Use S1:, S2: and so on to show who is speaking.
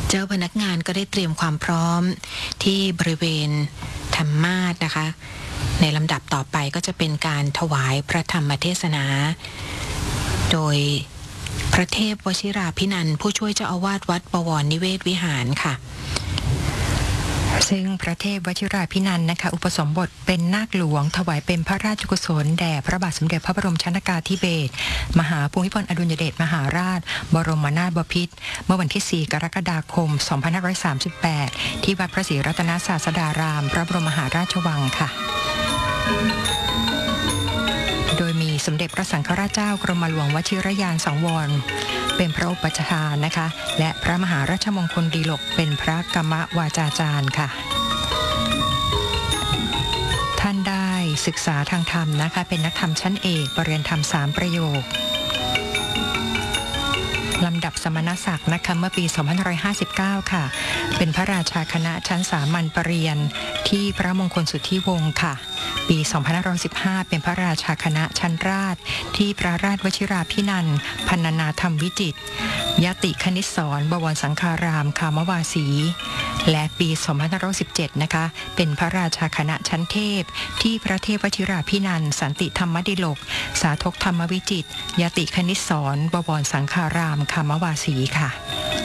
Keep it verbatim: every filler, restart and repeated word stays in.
S1: เจ้าพนักงานก็ได้เตรียมความพร้อมที่บริเวณธรรมาสน์นะคะในลำดับต่อไปก็จะเป็นการถวายพระธรรมเทศนาโดยพระเทพวชิราภินันท์ผู้ช่วยเจ้าอาวาสวัดบวรนิเวศวิหารค่ะ
S2: ซึ่งพระเทพวชิราภินันท์นะคะอุปสมบทเป็นนาคหลวงถวายเป็นพระราชกุศลแด่พระบาทสมเด็จพระบรมชนกาธิเบศรมหาภูมิพลอดุลยเดชมหาราชบรมนาถบพิตรเมื่อวันที่สี่กรกฎาคมสองพันห้าร้อยสามสิบแปดที่วัดพระศรีรัตนศาสดารามพระบรมมหาราชวังค่ะโดยมีสมเด็จพระสังฆราชเจ้ากรมหลวงวชิรยานสังวรเป็นพระอุปัชฌาย์นะคะและพระมหาราชมงคลดีลกเป็นพระกรรมวาจาจารย์ค่ะท่านได้ศึกษาทางธรรมนะคะเป็นนักธรรมชั้นเอกปรริญญาธรรมสามประโยคลำดับสมณศักดิ์นะคะเมื่อปีสองพันห้าร้อยห้าสิบเก้าค่ะเป็นพระราชาคณะชั้นสามัญปรริญญาที่พระมงคลสุทธิวงศ์ค่ะปีสองพันห้าร้อยสิบห้าเป็นพระราชาคณะชั้นราชที่พระราชวชิราภินันท์พรรณนาธรรมวิจิตรยติคณิตศรบวรสังฆารามคามวาสีและปีสองพันห้าร้อยสิบเจ็ดนะคะเป็นพระราชาคณะชั้นเทพที่พระเทพวชิราภินันท์สันติธรรมดิลกสาธกธรรมวิจิตรยติคณิตศรบวรสังฆารามคามวาสีค่ะ